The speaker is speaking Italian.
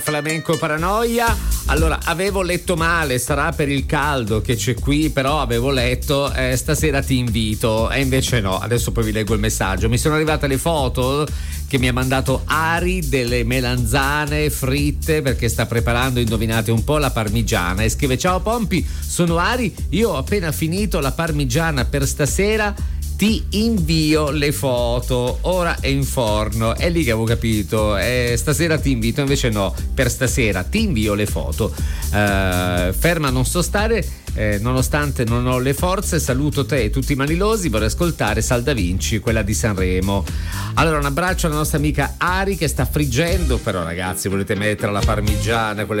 Flamenco Paranoia. Allora, avevo letto male, sarà per il caldo che c'è qui, però avevo letto stasera ti invito, e invece no. Adesso poi vi leggo il messaggio. Mi sono arrivate le foto che mi ha mandato Ari delle melanzane fritte, perché sta preparando, indovinate un po', la parmigiana, e scrive: ciao Pompi, sono Ari, io ho appena finito la parmigiana per stasera, ti invio le foto, ora è in forno. È lì che avevo capito, stasera ti invito, invece no, per stasera ti invio le foto. Ferma non so stare, nonostante non ho le forze, saluto te e tutti i manilosi, vorrei ascoltare Sal da Vinci, quella di Sanremo. Allora un abbraccio alla nostra amica Ari che sta friggendo, però ragazzi volete mettere la parmigiana, quelle